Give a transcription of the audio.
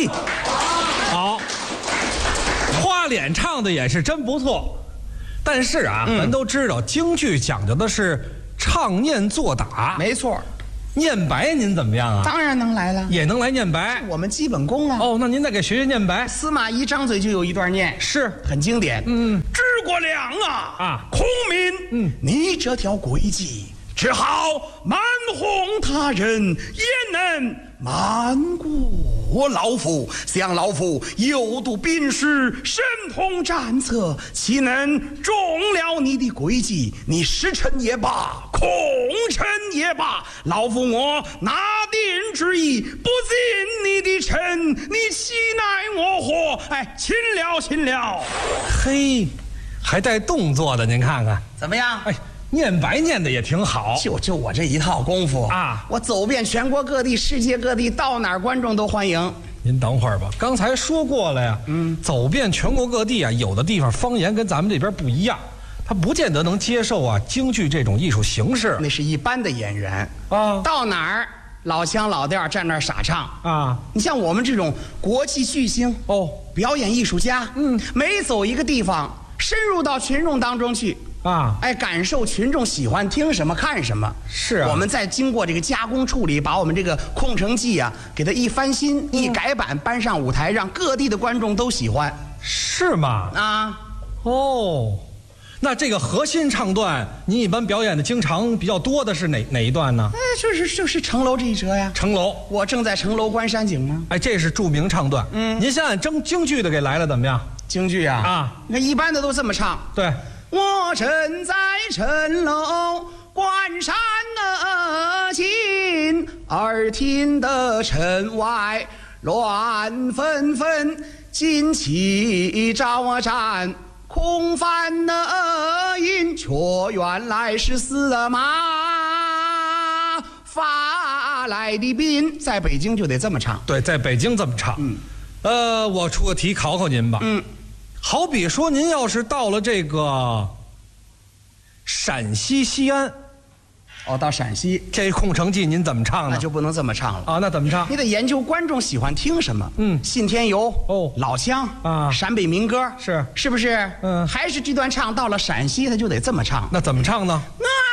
嘿，好，花脸唱的也是真不错，但是啊，咱都知道京剧讲究的是唱念做打， 没错。 念白您怎么样啊？ 当然能来了， 也能来念白， 我们基本功啊。 哦，那您再给学学念白。 司马懿张嘴就有一段念， 是很经典。诸葛亮啊， 孔明，你这条诡计，只好瞒哄他人，也能瞒过老夫。想老夫有读兵书，神通战策，岂能中了你的诡计？你实臣也罢，空臣也罢，老夫我拿定主意，不进你的臣，你岂奈我何？哎，擒了，擒了！ 嘿，还带动作的，您看看怎么样？ 哎，念白念的也挺好。 就我这一套功夫啊， 我走遍全国各地、世界各地，到哪儿观众都欢迎。 您等会儿吧，刚才说过了呀。走遍全国各地啊，有的地方方言跟咱们这边不一样，他不见得能接受啊京剧这种艺术形式。 那是一般的演员啊， 到哪儿老腔老调站那儿傻唱啊。 你像我们这种国际巨星哦， 表演艺术家，每走一个地方，深入到群众当中去。 啊， 哎，感受群众喜欢听什么看什么。 是啊， 我们再经过这个加工处理，把我们这个空城计啊，给它一翻新、一改版，搬上舞台，让各地的观众都喜欢。 是吗？ 啊， 哦，那这个核心唱段，你一般表演的经常比较多的是哪一段呢？ 哎，就是城楼这一折呀。 城楼， 我正在城楼观山景吗？ 哎，这是著名唱段。您先按京剧的给来了，怎么样？ 京剧啊， 啊， 那一般的都这么唱。 对。 我正在城楼观山景，耳听得城外乱纷纷，旌旗招展，空翻音，却原来是司马发来的兵。在北京就得这么唱。 对，在北京这么唱。我出个题考考您吧。好比说，您要是到了这个陕西西安， 哦，到陕西这空城计您怎么唱呢？ 那就不能这么唱了啊，那怎么唱？ 你得研究观众喜欢听什么。信天游哦， 老腔啊， 陕北民歌是不是？还是这段唱到了陕西，他就得这么唱。 那怎么唱呢？ 那